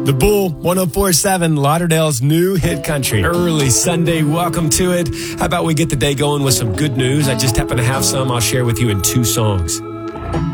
The Bull, 104.7, Lauderdale's new hit country. Early Sunday, welcome to it. How about we get the day going with some good news? I just happen to have some I'll share with you in 2 songs.